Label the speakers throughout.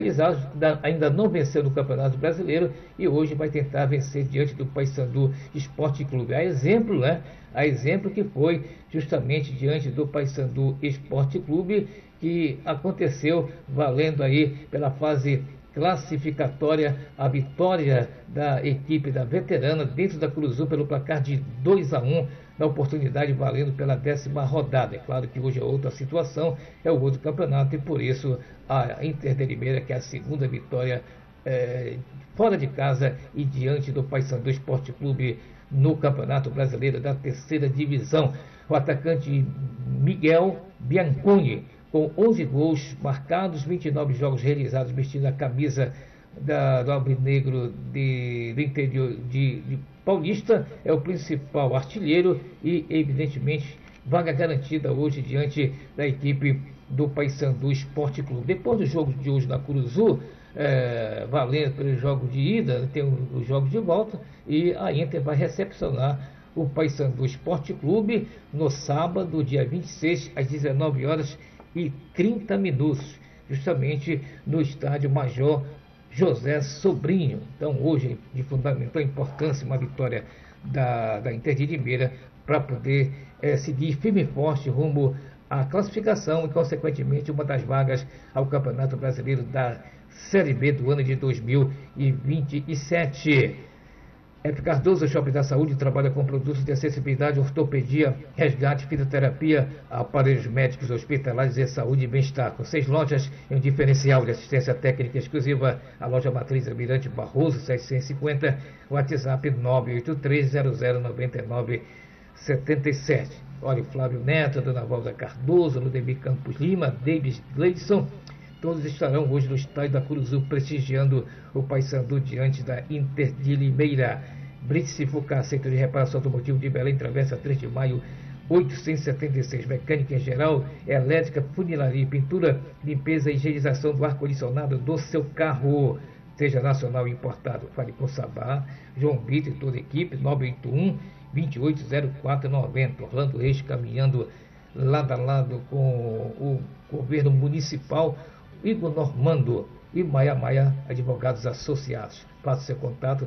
Speaker 1: ainda não venceu no Campeonato Brasileiro e hoje vai tentar vencer diante do Paysandu Esporte Clube. A exemplo, né? A exemplo que foi justamente diante do Paysandu Esporte Clube, que aconteceu valendo aí pela fase classificatória a vitória da equipe da veterana dentro da Curuzu pelo placar de 2-1, na oportunidade valendo pela 10ª rodada. É claro que hoje é outra situação, é o outro campeonato, e por isso a Inter de Limeira, que é a segunda vitória fora de casa e diante do Paysandu Esporte Clube no Campeonato Brasileiro da 3ª Divisão. O atacante Miguel Bianconi, com 11 gols marcados, 29 jogos realizados vestindo a camisa do Alvinegro do interior de Paulista, é o principal artilheiro e, evidentemente, vaga garantida hoje diante da equipe do Paysandu Esporte Clube. Depois do jogo de hoje na Curuzu, valendo pelo jogo de ida, tem o jogo de volta, e a Inter vai recepcionar o Paysandu Esporte Clube no sábado, dia 26, às 19h30, justamente no estádio Major José Sobrinho. Então, hoje, de fundamental importância, uma vitória da Inter de Limeira para poder seguir firme e forte rumo à classificação e, consequentemente, uma das vagas ao Campeonato Brasileiro da Série B do ano de 2027. F. Cardoso, Shopping da Saúde, trabalha com produtos de acessibilidade, ortopedia, resgate, fisioterapia, aparelhos médicos, hospitalares e saúde e bem-estar. Com 6 lojas e um diferencial de assistência técnica exclusiva, a loja matriz Almirante Barroso, 750, WhatsApp 983-009977. Olha, Flávio Neto, Dona Valda Cardoso, Ludemir Campos Lima, Davis Gleidson, todos estarão hoje no estádio da Curuzu prestigiando o Paysandu diante da Inter de Limeira. Britice Fucar, Centro de Reparação Automotivo de Belém, Travessa 3 de Maio, 876. Mecânica em geral, elétrica, funilaria, pintura, limpeza e higienização do ar-condicionado do seu carro, seja nacional ou importado. Fale com Sabá, João Brito e toda a equipe, 981-280490. Orlando Reis caminhando lado a lado com o governo municipal, Igor Normando e Maia Advogados Associados. Faça seu contato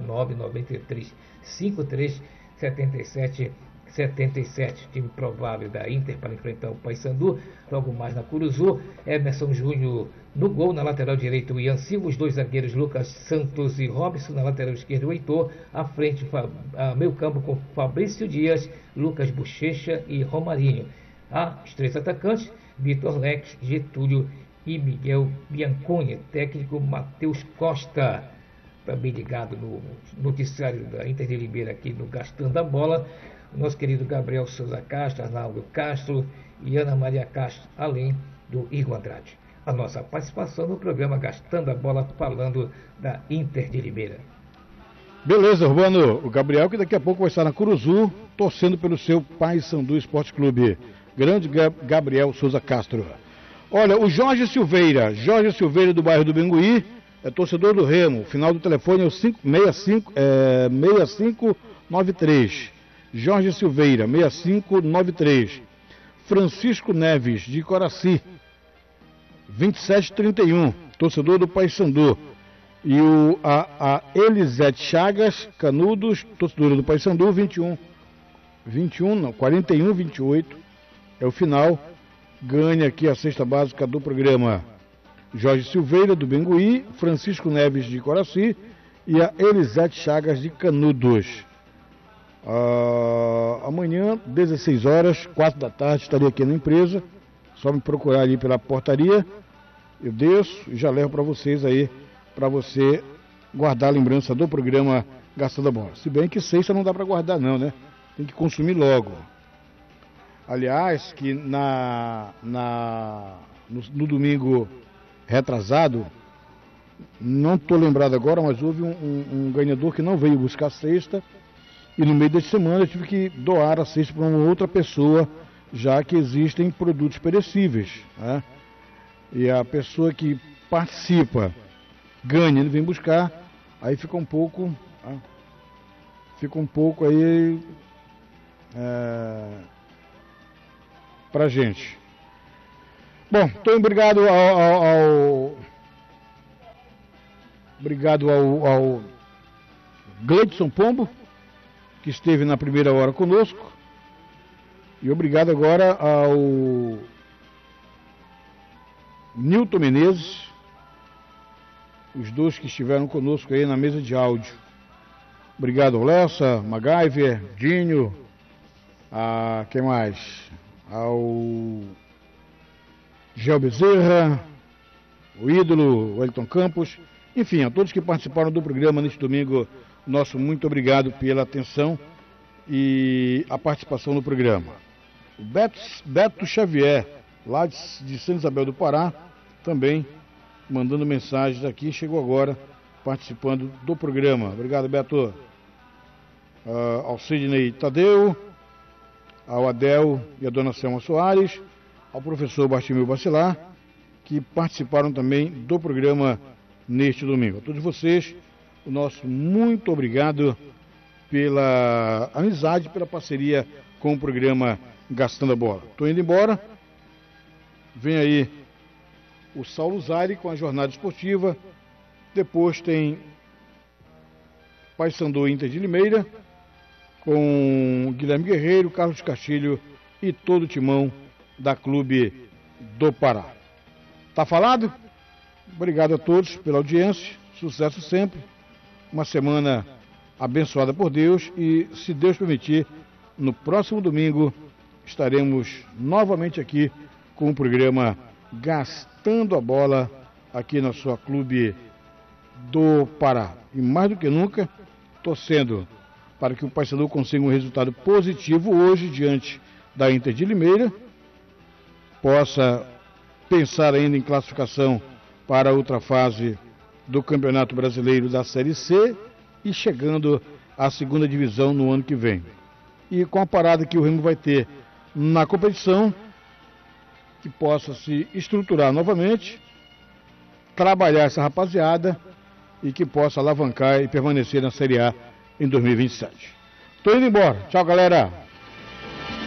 Speaker 1: 993-53-77-77. Time provável da Inter para enfrentar o Paysandu. Logo mais na Curuzu, Emerson Júnior no gol, na lateral direita o Ian Silva, os dois zagueiros Lucas Santos e Robson, na lateral esquerda o Heitor, à frente meio campo com Fabrício Dias, Lucas Bochecha e Romarinho. Os 3 atacantes, Vitor Lex, Getúlio e Miguel Bianconi. Técnico Matheus Costa, também ligado no noticiário da Inter de Limeira aqui no Gastando a Bola, o nosso querido Gabriel Souza Castro, Arnaldo Castro e Ana Maria Castro, além do Igor Andrade. A nossa participação no programa Gastando a Bola, falando da Inter de Limeira.
Speaker 2: Beleza, Urbano. O Gabriel, que daqui a pouco vai estar na Curuzu, torcendo pelo seu Paysandu Esporte Clube. Grande Gabriel Souza Castro. Olha, o Jorge Silveira do bairro do Bengui, é torcedor do Remo. Final do telefone é o 6593. Jorge Silveira, 6593. Francisco Neves, de Coraci, 2731, torcedor do Paysandu. E a Elisete Chagas Canudos, torcedora do Paysandu, 4128 é o final. Ganha aqui a cesta básica do programa. Jorge Silveira, do Bengui, Francisco Neves, de Coraci, e a Elisete Chagas, de Canudos. Amanhã, 16 horas, 4 da tarde, estarei aqui na empresa. Só me procurar ali pela portaria. Eu desço e já levo para vocês aí, para você guardar a lembrança do programa Gastando a Bola. Se bem que sexta não dá para guardar não, né? Tem que consumir logo. Aliás, que no domingo retrasado, não estou lembrado agora, mas houve um ganhador que não veio buscar a cesta, e no meio da semana eu tive que doar a cesta para uma outra pessoa, já que existem produtos perecíveis, né? E a pessoa que participa ganha, ele vem buscar, aí fica um pouco aí pra gente. Bom, então obrigado ao Obrigado ao Gleidson Pombo, que esteve na primeira hora conosco. E obrigado agora ao Nilton Menezes, os dois que estiveram conosco aí na mesa de áudio. Obrigado ao Lessa, MacGyver, Dinho, quem mais? Ao Gel Bezerra, o ídolo Wellington Campos, enfim, a todos que participaram do programa neste domingo, nosso muito obrigado pela atenção e a participação no programa. O Beto Xavier, lá de Santa Isabel do Pará, também mandando mensagens aqui, chegou agora participando do programa. Obrigado, Beto. Ao Sidney Tadeu, ao Adel e a dona Selma Soares, ao professor Bartimeu Bacilar, que participaram também do programa neste domingo. A todos vocês, o nosso muito obrigado pela amizade, pela parceria com o programa Gastando a Bola. Estou indo embora. Vem aí o Saulo Zari com a jornada esportiva. Depois tem Paysandu Inter de Limeira, com Guilherme Guerreiro, Carlos Castilho e todo o timão da Clube do Pará. Tá falado? Obrigado a todos pela audiência, sucesso sempre, uma semana abençoada por Deus e, se Deus permitir, no próximo domingo estaremos novamente aqui com o programa Gastando a Bola aqui na sua Clube do Pará. E mais do que nunca, torcendo para que o Paysandu consiga um resultado positivo hoje diante da Inter de Limeira, possa pensar ainda em classificação para a outra fase do Campeonato Brasileiro da Série C e chegando à segunda divisão no ano que vem. E com a parada que o Remo vai ter na competição, que possa se estruturar novamente, trabalhar essa rapaziada e que possa alavancar e permanecer na Série A em 2027. Estou indo embora. Tchau, galera.